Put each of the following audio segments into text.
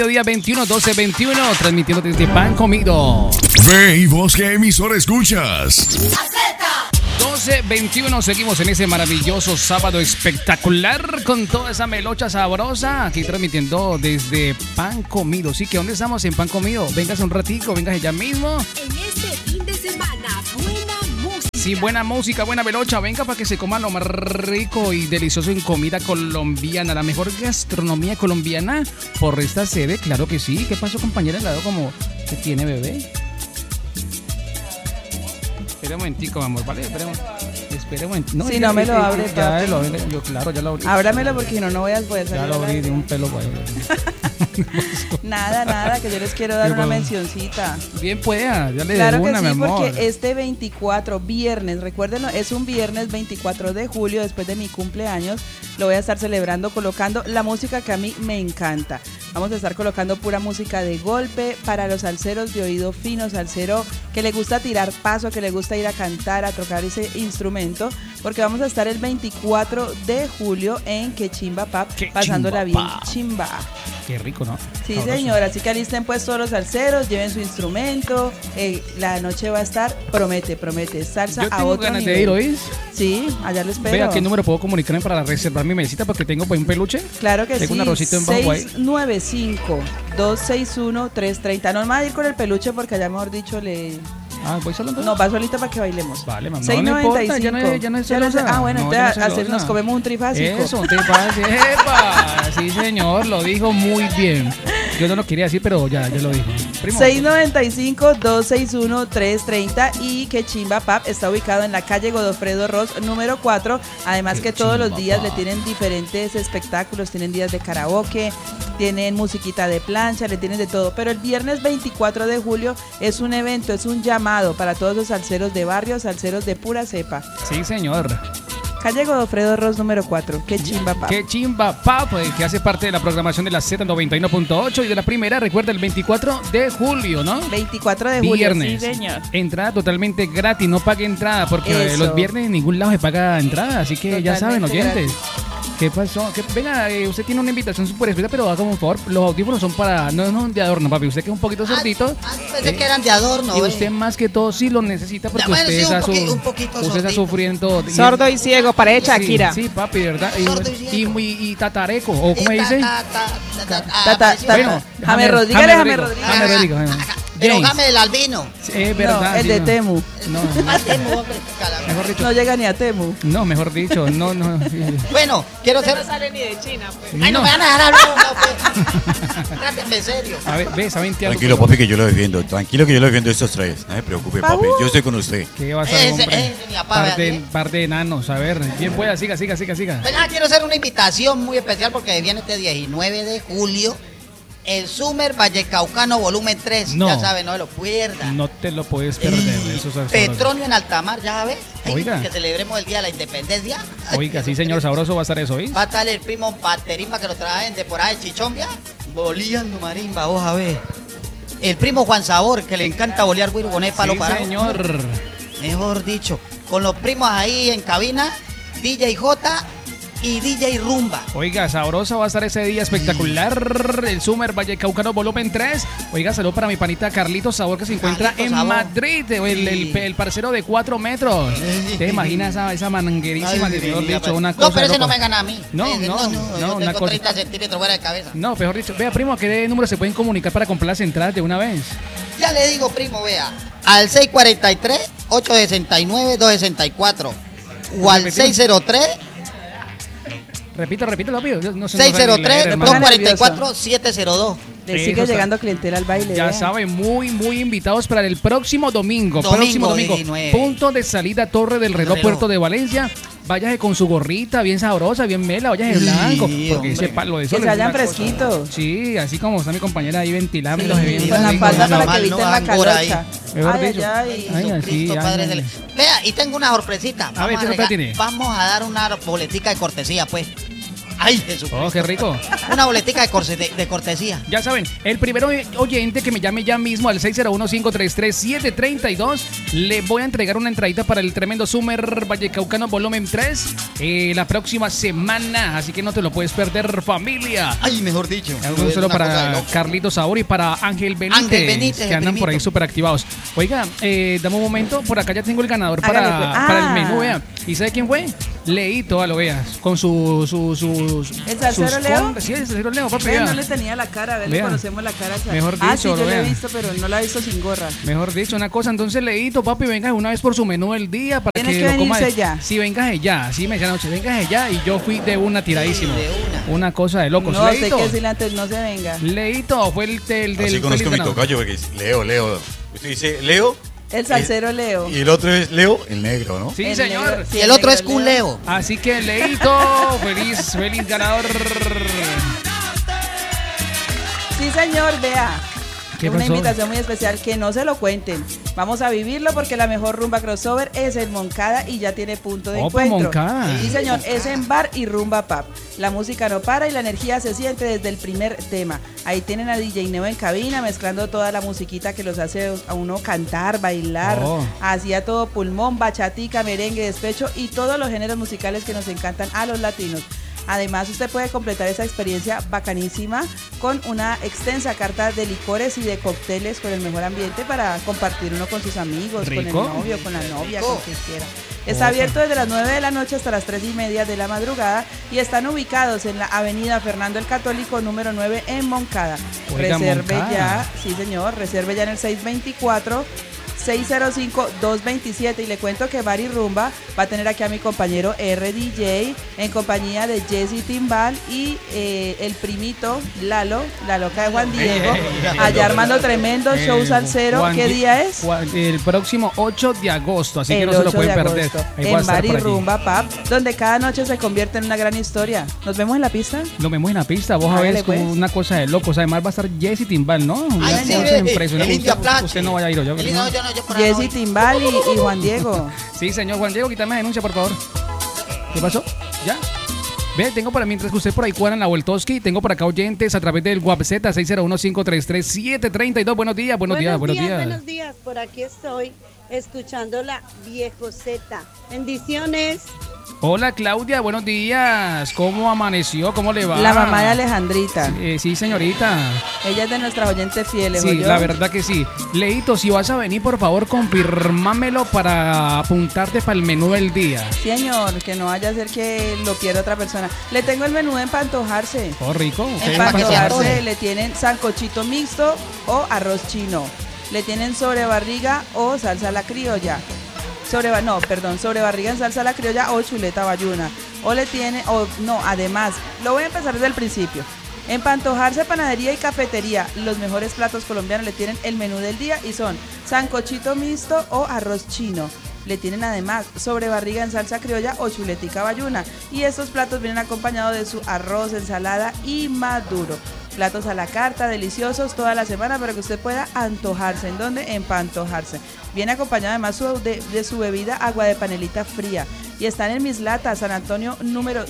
Día 21, 12-21, transmitiendo desde Pan Comido. Ve y vos qué emisora escuchas. 12-21, seguimos en ese maravilloso sábado espectacular con toda esa melocha sabrosa. Aquí transmitiendo desde Pan Comido. Sí, que ¿dónde estamos en Pan Comido? Véngase un ratico, véngase ya mismo. En este fin de semana, buena música. Sí, buena música, buena melocha. Venga para que se coma lo más rico y delicioso en comida colombiana. La mejor gastronomía colombiana por esta sede, claro que sí. ¿Qué pasó, compañera? ¿El lado como que tiene bebé? Espera un momentico, amor, ¿vale? Espera un momentico. No, si no me lo abre, ya lo abrí. Yo, claro, ya lo abrí. Ábramelo porque no voy a poder salir. Ya lo abrí de un pelo, güey. Nada, que yo les quiero dar una mencioncita. Bien pueda, ya le claro doy una, que sí, mi amor. porque este 24, viernes, recuérdenlo, es un viernes 24 de julio, después de mi cumpleaños, lo voy a estar celebrando colocando la música que a mí me encanta. Vamos a estar colocando pura música de golpe para los salseros de oído fino, salsero que le gusta tirar paso, que le gusta ir a cantar, a tocar ese instrumento, porque vamos a estar el 24 de julio en Quechimba Pub, pasándola bien chimba. Qué rico, ¿no? Sí, sabroso. Señor, así que alisten pues todos los salseros, lleven su instrumento, la noche va a estar, promete, salsa a otro ganas nivel. de ir, ¿oís? Sí, allá lo espero. Vea, ¿qué número puedo comunicarme para reservar mi mesita? Porque tengo pues un peluche. Claro que tengo sí, un arrocito en bajo ahí. 695-261-330. No me va a ir con el peluche porque allá, mejor dicho, le... Ah, ¿voy solo entonces? No, va solito para que bailemos. Vale, mamá. 695. Ya no es celosa. Ah, bueno, No, entonces ya no es celosa. nos comemos un trifásico. Eso, un trifásico. ¡Epa! Sí, señor, lo dijo muy bien. Yo no lo quería decir, pero ya lo dijo. Primo. 695-261-330 y Quechimba Pub está ubicado en la calle Godofredo Ross, número 4. Además que todos los días le tienen diferentes espectáculos, tienen días de karaoke, tienen musiquita de plancha, le tienen de todo. Pero el viernes 24 de julio es un evento, es un llamado para todos los salseros de barrio, salseros de pura cepa. Sí, señor. Calle Godofredo Ross, número 4. Quechimba Pub. Quechimba Pub, que hace parte de la programación de la Z91.8 y de la primera, recuerda, el 24 de julio, ¿no? 24 de julio, viernes. sí, señor. Entrada totalmente gratis, no pague entrada, porque Eso. los viernes en ningún lado se paga entrada, así que Totalmente ya saben, oyentes. gratis. ¿Qué pasó? Venga, usted tiene una invitación súper especial, pero haga un favor, los audífonos son para, no de adorno, papi, usted que es un poquito sordito. Pensé que eran de adorno. Y usted más que todo sí lo necesita porque Ya, bueno, usted, sí, está, un poquito usted está sordito. sufriendo. Sordo y ciego, parece Shakira. Sí, papi, ¿verdad? Sordo y ciego. Y tatareco, o ¿cómo dice? Bueno, James Rodríguez. James Rodríguez. Pero James. James el albino. Es verdad. No, el sí, de no. Temu. No, mejor dicho. No llega ni a Temu. No, mejor dicho, no. Bueno, quiero ser. No sale ni de China, pues. Ay, no me van a dejar hablar, no, pues. Tráteme en serio. A ver, ves, a 20 años. Tranquilo, papi, que yo lo defiendo. Tranquilo, que yo lo defiendo estos tres. No se preocupe, papi. Yo estoy con usted. ¿Qué va a ser, hombre? Ese, mi papá, Par de enanos, a ver. Bien pueda, siga. Pues nada, quiero hacer una invitación muy especial porque viene este 19 de julio el Summer Vallecaucano volumen 3. No. Ya sabes, no se lo pierdas. No te lo puedes perder. Eso es sabroso. Petronio en Altamar, ya sabes. Oiga. Que celebremos el Día de la Independencia. Oiga, sí, señor, sabroso va a estar eso, ¿oís? Va a estar el primo Paterimba que lo traen de por ahí de Chichombia. Boleando marimba, vos a ver. El primo Juan Sabor, que le encanta bolear güiro con el palo Sí, parado. señor. Mejor dicho, con los primos ahí en cabina, DJ J y DJ Rumba. Oiga, sabroso va a estar ese día espectacular. El Summer Vallecaucano volumen 3. Oiga, saludo para mi panita Carlitos Sabor que se encuentra Carlitos en Sabor. Madrid. El parcero de 4 metros. ¿Te imaginas esa manguerísima Ay, de mejor mira, dicho? Una no, cosa pero ese loca. no me gana a mí. No, Ese, no, yo una tengo cosa. 30 centímetros fuera de cabeza. No, mejor dicho. Vea, primo, ¿a qué número se pueden comunicar para comprar las entradas de una vez? Ya le digo, primo, vea, al 643-869-264 o al 603 Repito, rápido. No sé, 603-244-702. Le Eso sigue está. llegando clientela al baile. Ya vean. saben, muy invitados para el próximo domingo. Próximo domingo. 19. Punto de salida Torre del Reloj, Puerto de Valencia. Váyase con su gorrita bien sabrosa, bien mela, váyase Sí, blanco. Porque hombre. ese palo de sol Que se es vayan una cosa. fresquitos. Sí, así como está mi compañera ahí ventilando. Sí, bien Con la rico. falda para normal, que eviten no la angora ahí. calocha. Mejor Ay, dicho. ay, Ay, Jesucristo, así, Padre ay, celestial. Vea, y tengo una sorpresita. A ver, ¿qué sorpresa tiene? Vamos a dar una boletica de cortesía, pues. Ay, Jesús. Oh, qué rico. Una boletica de cortesía. Ya saben, el primer oyente que me llame ya mismo al 601-533-732, le voy a entregar una entradita para el tremendo Summer Vallecaucano Volumen 3 la próxima semana. Así que no te lo puedes perder, familia. Ay, mejor dicho. Un solo para Carlitos Sabor y para Ángel Benítez, que andan por ahí súper activados. Oiga, dame un momento, por acá ya tengo el ganador para el menú, vea. ¿Y sabe quién fue? Leito, lo veas, con su ¿El salsero Leo? Sí, el salsero Leo, papi. No le tenía la cara, a ver, le Vea. conocemos la cara. Mejor Ah, dicho, sí, yo lo la he vea. visto, pero no la he visto sin gorra. Mejor dicho, una cosa, entonces Leito, papi, venga una vez por su menú del día para Tienes que que lo coma. venirse ya. Sí, venga ya, sí me decía anoche, venga ya, y yo fui de una tiradísima. Sí, de una cosa de locos. No, sé Leito, que decirle antes, no se venga. Leito fue el del Así conozco feliz mi ganador. tocayo porque es Leo. Usted dice Leo El salsero Leo. y el otro es Leo, el negro, ¿no? Sí, El señor. negro, sí, Y el otro es negro Culeo. Así que Leito, feliz ganador. Sí, señor, vea. ¿Qué Una pasó? invitación muy especial, que no se lo cuenten. Vamos a vivirlo porque la mejor rumba crossover es en Moncada y ya tiene punto de Opa, encuentro. Moncada. Sí, señor, es en bar y rumba pub. La música no para y la energía se siente desde el primer tema. Ahí tienen a DJ Neo en cabina mezclando toda la musiquita que los hace a uno cantar, bailar, Oh. así a todo pulmón, bachatica, merengue, despecho y todos los géneros musicales que nos encantan a los latinos. Además, usted puede completar esa experiencia bacanísima con una extensa carta de licores y de cócteles con el mejor ambiente para compartir uno con sus amigos, con el Rico. novio, con la novia, Rico. con quien quiera. Está abierto desde las 9 de la noche hasta las 3:30 de la madrugada y están ubicados en la avenida Fernando el Católico número 9 en Moncada. Oiga, Reserve Moncada. ya, sí señor, reserve ya en el 624-605-227 y le cuento que Bar y Rumba va a tener aquí a mi compañero RDJ en compañía de Jesse Timbal y el primito Lalo, la loca de Juan Diego, allá armando tremendo show salsero. ¿Qué día es? El próximo 8 de agosto, así que El no se lo 8 pueden de perder. agosto, Ahí voy a en estar Bar y por allí. Rumba Pub, donde cada noche se convierte en una gran historia. ¿Nos vemos en la pista? Lo vemos en la pista, vos a Hágale, ver, es como pues. una cosa de locos. Además va a estar Jesse Timbal, ¿no? Una Ay, sí, cosa ve, impresionante. el indio Usted- Aplache. Usted no vaya a ir, yo. El- ¿no? yo por ahí Jesse voy. Timbal y Juan Diego. Sí, señor Juan Diego, quítame la denuncia, por favor. ¿Qué pasó? ¿Ya? Ve, tengo para mientras que usted por ahí cuadran la Vueltoski, tengo por acá oyentes a través del WhatsApp 601-533-732. Buenos días, buenos días. Buenos días, por aquí estoy escuchando la Viejoseta. Bendiciones. Hola Claudia, buenos días. ¿Cómo amaneció? ¿Cómo le va? La mamá de Alejandrita. Sí, señorita. Ella es de nuestras oyentes fieles. Sí, ¿oyó? la verdad que sí. Leito, si vas a venir, por favor, confirmámelo para apuntarte para el menú del día. Señor, que no vaya a ser que lo pierda otra persona. Le tengo el menú en pantojarse. Oh, rico. Ok, En para que se pantojarse antoje. le tienen sancochito mixto o arroz chino. Le tienen sobrebarriga o salsa a la criolla. Sobrebarriga en salsa a la criolla o chuleta bayuna. O le tiene, además, lo voy a empezar desde el principio. En Pantojarse Panadería y Cafetería, los mejores platos colombianos le tienen el menú del día y son sancochito mixto o arroz chino. Le tienen además sobrebarriga en salsa criolla o chuletica bayuna. Y estos platos vienen acompañados de su arroz, ensalada y maduro. Platos a la carta, deliciosos toda la semana para que usted pueda antojarse. ¿En dónde? En Pantojarse. Viene acompañado además de su bebida agua de panelita fría. Y están en Mislata, San Antonio número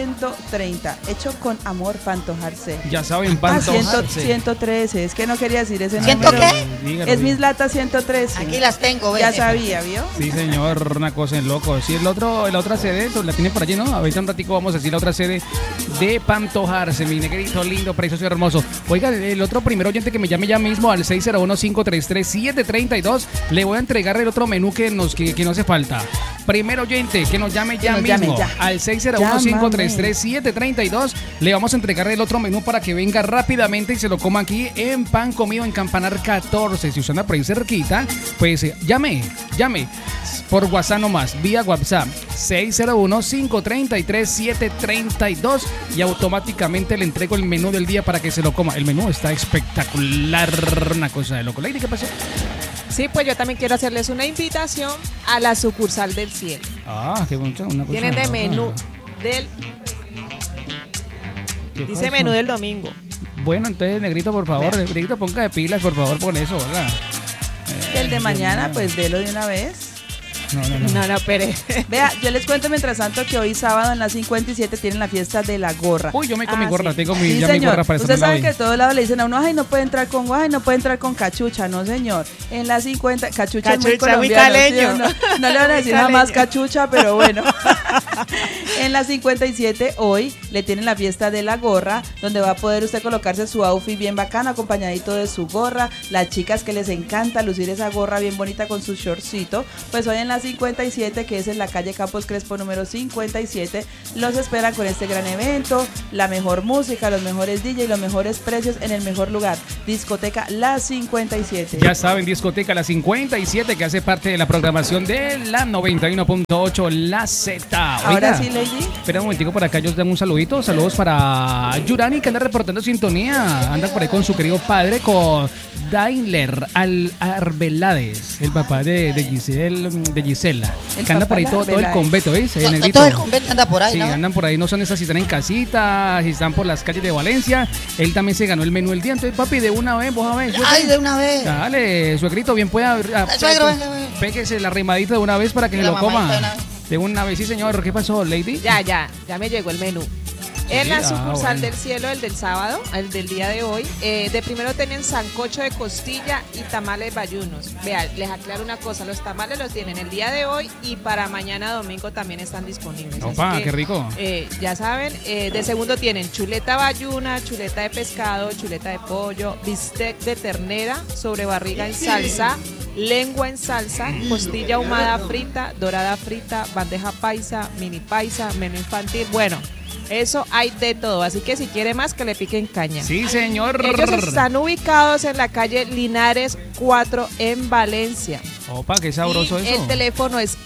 130. Hecho con amor, Pantojarse. Ya saben, Ah, Pantojarse. 113. Es que no quería decir ese ¿Ciento número. qué? Dígalo, Es dígalo. Mislata 113. Aquí las tengo, ve. Ya sabía, ¿vio? Sí, señor, una cosa en loco. Sí, la otra sede, la tiene por allí, ¿no? Ahorita un ratico vamos a decir la otra sede de Pantojarse, mi negrito lindo, precioso y hermoso. Oiga, el otro primer oyente que me llame ya mismo al 601-533-732, le voy a entregar el otro menú que nos hace falta. Primer oyente que nos llame ya nos mismo llame ya. al 601-533-732, le vamos a entregar el otro menú para que venga rápidamente y se lo coma aquí en Pan Comido en Campanar 14. Si usted anda por ahí cerquita, pues llame por WhatsApp nomás, vía WhatsApp 601-533-732 y automáticamente le entrego el menú del día para que se lo coma. El menú está espectacular, una cosa de loco. Lady, ¿qué pasó? Sí, pues yo también quiero hacerles una invitación a la sucursal del cielo. Ah, qué bonito, una cosa Tienen de loca. menú del... ¿Qué Dice pasó? menú del domingo. Bueno, entonces, negrito, por favor, negrito, ponga de pilas, por favor, con eso, ¿verdad? El de mañana, pues delo de una vez. No, Pere. Vea, yo les cuento mientras tanto que hoy sábado en la 57 tienen la fiesta de la gorra. Uy, yo me con mi gorra, sí. tengo Sí, ya mi señor. gorra para Ustedes esta saben que de todos lados le dicen a uno, ay, no puede entrar con guay, no puede entrar con cachucha. No, señor. En la 50, cachucha es muy Cachucha, muy colombiano. caleño. ¿Sí o no? No le van a decir Muy jamás caleño. cachucha, pero bueno. En la 57 hoy le tienen la fiesta de la gorra, donde va a poder usted colocarse su outfit bien bacano, acompañadito de su gorra. Las chicas que les encanta lucir esa gorra bien bonita con su shortcito, pues hoy en la 57, que es en la calle Campos Crespo número 57, los esperan con este gran evento, la mejor música, los mejores DJ y los mejores precios en el mejor lugar. Discoteca La 57. Ya saben, discoteca La 57 que hace parte de la programación de la 91.8 La Z. Ahora sí, Lady. Espera un momentico, por acá yo dan un saludito. Saludos para Yurani, que anda reportando sintonía. Anda por ahí con su querido padre, con Daimler Arbeláez, el papá de Gisela. Que anda por ahí todo el convento, ¿veis? El negrito. Todo el convento anda por ahí, Sí, ¿no? andan por ahí, no son esas si están en casita, si están por las calles de Valencia. Él también se ganó el menú del día. Entonces, papi, de una vez, vos a ver. Ay, de una vez. Dale, suegrito, bien pueda. Suegro, venga, venga. Péguese la rimadita de una vez para que se La lo coma. mamadita de una vez. De una vez, sí, señor. ¿Qué pasó, Lady? Ya me llegó el menú. En la sucursal bueno. del cielo, el del sábado, el del día de hoy, de primero tienen sancocho de costilla y tamales bayunos. Vean, les aclaro una cosa, los tamales los tienen el día de hoy y para mañana domingo también están disponibles. Opa, Así que, qué rico. Ya saben, de segundo tienen chuleta bayuna, chuleta de pescado, chuleta de pollo, bistec de ternera, sobre barriga en salsa, lengua en salsa, costilla ahumada frita, dorada frita, bandeja paisa, mini paisa, menú infantil. Bueno, eso hay de todo, así que si quiere más que le piquen caña. Sí, señor. Ellos están ubicados en la calle Linares 4 en Valencia. Opa, qué sabroso Y eso. el teléfono es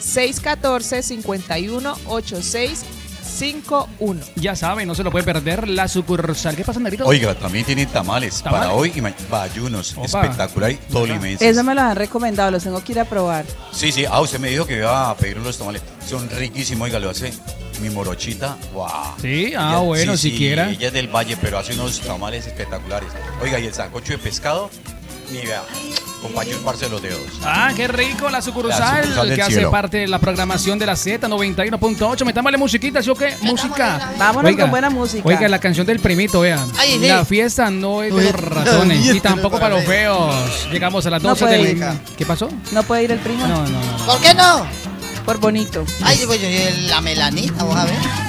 614-518651. Ya saben, no se lo puede perder la sucursal. ¿Qué pasa, negrito? Oiga, también tienen tamales ¿Tamales? para hoy y bayunos. Opa. Espectacular y tolimenses. Eso me lo han recomendado, los tengo que ir a probar. Sí, usted me dijo que iba a pedir unos tamales. Son riquísimos, oiga, lo hace mi morochita. Wow. Sí, bueno, siquiera. Ella es del Valle, pero hace unos tamales espectaculares. Oiga, y el sancocho de pescado, ni vea, con pacho de los dedos. Ah, qué rico, la sucursal, La sucursal del que hace cielo. parte de la programación de la Z91.8. Metámosle musiquita, ¿sí o qué? Música. Vámonos con buena música. Oiga, la canción del primito, vean. Ay, sí. La fiesta no es de los ratones y tampoco para los feos. Llegamos a las 12 puede del... ir. ¿Qué pasó? ¿No puede ir el primo? No. ¿Por qué no? Por bonito. Ay, pues la melanita, vos a ver.